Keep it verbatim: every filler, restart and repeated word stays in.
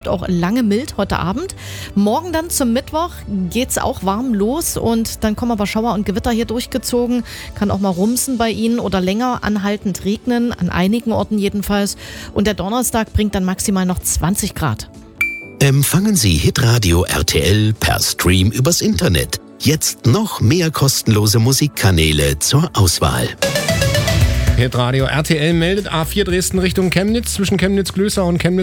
bleibt auch lange mild heute Abend. Morgen dann zum Mittwoch geht's auch warm los und dann kommen aber Schauer und Gewitter hier durchgezogen. Kann auch mal rumsen bei Ihnen oder länger anhaltend regnen, an einigen Orten jedenfalls. Und der Donnerstag bringt dann maximal noch zwanzig Grad. Empfangen Sie Hitradio R T L per Stream übers Internet. Jetzt noch mehr kostenlose Musikkanäle zur Auswahl. Hitradio R T L meldet A vier Dresden Richtung Chemnitz zwischen Chemnitz-Glößer und Chemnitz